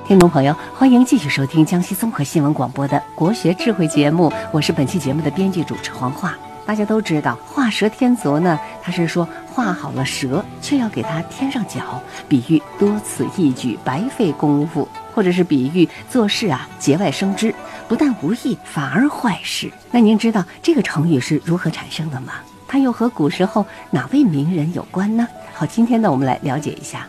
听众朋友，欢迎继续收听江西综合新闻广播的国学智慧节目，我是本期节目的编辑主持黄华。大家都知道，画蛇添足呢，它是说画好了蛇，却要给它添上脚，比喻多此一举，白费功夫，或者是比喻做事节外生枝，不但无益，反而坏事。那您知道这个成语是如何产生的吗？它又和古时候哪位名人有关呢？好，今天呢，我们来了解一下。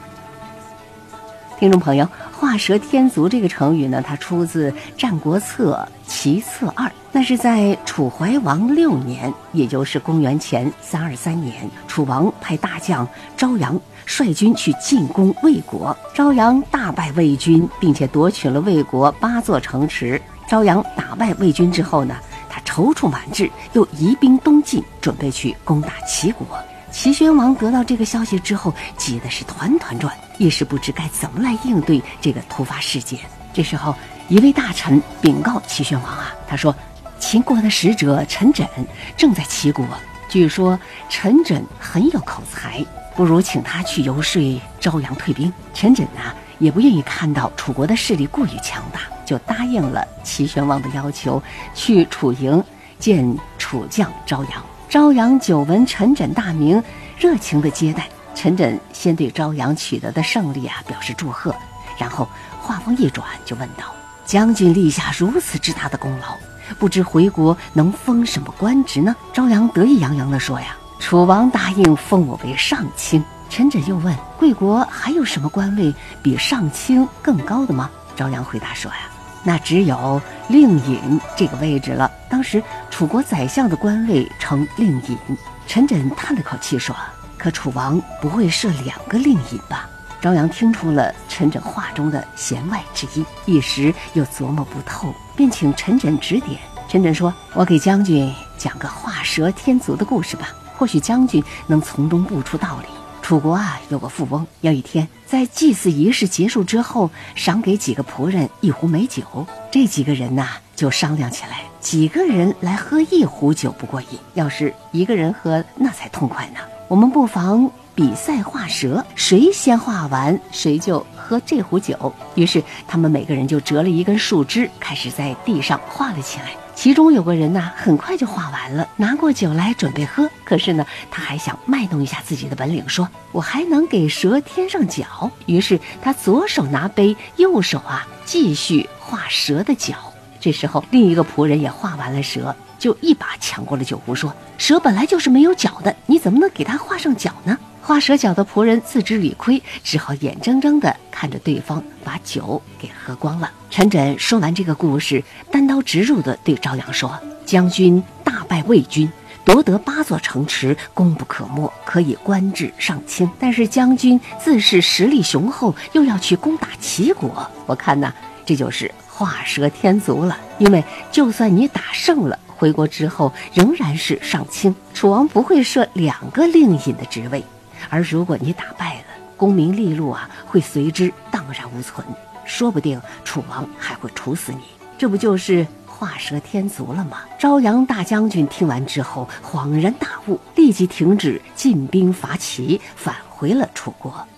听众朋友，画蛇添足这个成语呢，它出自《战国策·齐策二》，那是在楚怀王6年，也就是公元前323年，楚王派大将昭阳率军去进攻魏国，昭阳大败魏军，并且夺取了魏国8座城池。昭阳打败魏军之后呢，他踌躇满志，又移兵东进，准备去攻打齐国。齐宣王得到这个消息之后，急得是团团转，一时不知该怎么来应对这个突发事件。这时候，一位大臣禀告齐宣王他说，秦国的使者陈轸正在齐国，据说陈轸很有口才，不如请他去游说昭阳退兵。陈轸也不愿意看到楚国的势力过于强大，就答应了齐宣王的要求，去楚营见楚将昭阳。昭阳久闻陈轸大名，热情的接待。陈轸先对昭阳取得的胜利表示祝贺，然后话锋一转就问道，将军立下如此之大的功劳，不知回国能封什么官职呢？昭阳得意洋洋地说楚王答应封我为上卿。陈轸又问，贵国还有什么官位比上卿更高的吗？昭阳回答说那只有令尹这个位置了。当时楚国宰相的官位称令尹。陈轸叹了口气说，可楚王不会设2个令尹吧？昭阳听出了陈轸话中的弦外之音，一时又琢磨不透，便请陈轸指点。陈轸说，我给将军讲个画蛇添足的故事吧，或许将军能从中悟出道理。楚国有个富翁，有一天在祭祀仪式结束之后，赏给几个仆人1壶美酒。这几个人就商量起来，几个人来喝1壶酒不过瘾，要是1个人喝那才痛快呢。我们不妨比赛画蛇，谁先画完谁就喝这壶酒。于是他们每个人就折了一根树枝，开始在地上画了起来。其中有个人很快就画完了，拿过酒来准备喝。可是呢，他还想卖弄一下自己的本领，说我还能给蛇添上脚。于是他左手拿杯，右手继续画蛇的脚。这时候另一个仆人也画完了蛇，就一把抢过了酒壶，说蛇本来就是没有脚的，你怎么能给它画上脚呢？画蛇脚的仆人自知理亏，只好眼睁睁地看着对方把酒给喝光了。陈轸说完这个故事，单刀直入地对昭阳说，将军大败魏军，夺得8座城池，功不可没，可以官至上卿。但是将军自恃实力雄厚，又要去攻打齐国，我看这就是画蛇添足了。因为就算你打胜了，回国之后仍然是上卿，楚王不会设2个令尹的职位。而如果你打败了，功名利禄会随之荡然无存，说不定楚王还会处死你。这不就是画蛇添足了吗？昭阳大将军听完之后恍然大悟，立即停止进兵伐齐，返回了楚国。